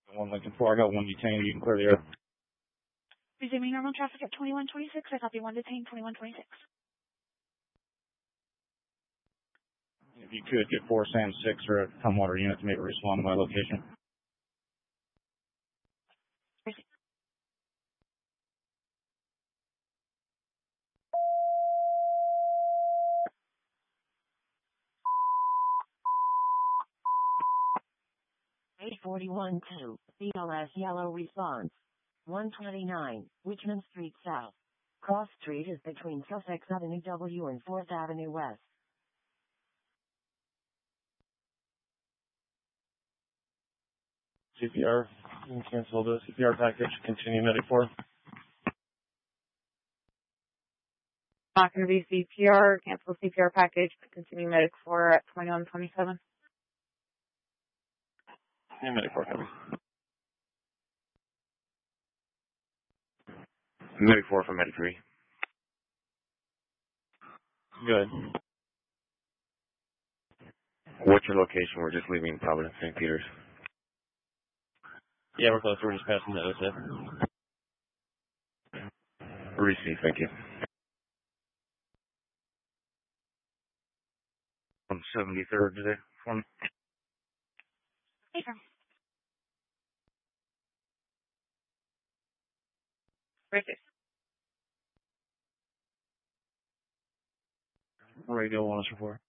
One Lincoln 4, I got one detained. You can clear the air. Resuming normal traffic at 2126. I copy one detained, 2126. If you could get 4 SAM 6 or a Tumwater unit to make a respond to my location. A41-2, BLS Yellow response. 129, Richmond Street South. Cross Street is between Sussex Avenue W and 4th Avenue West. CPR, you can cancel the CPR package, continue medic 4. Not going to be CPR, cancel CPR package, continue medic 4 at 2127. Yeah, medic 4 coming. Medic 4 for medic 3. Good. What's your location? We're just leaving Providence, St. Peter's. Yeah, we're close. We're just passing the OSF. Receive, thank you. On 73rd today. One. Hey, sir. Richard. Radio 1 report.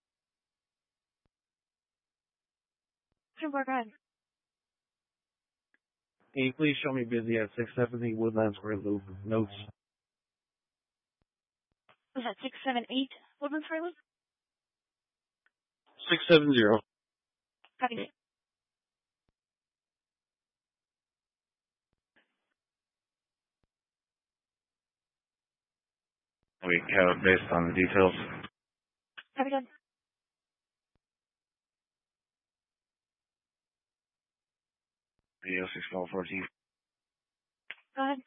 Sure, go ahead. Can you please show me busy at 670 Woodlands Road Loop? Notes. Was that 678 Woodlands Road? 670. Copy. We count based on the details. Copy done. Video 61214. Go ahead.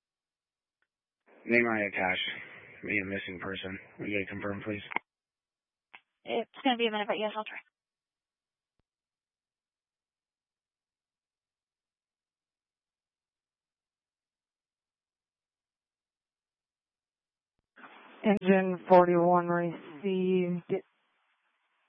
Name Aya Cash. Be a missing person. Will you confirm, please? It's going to be a minute, but yes, I'll try. Engine 41 received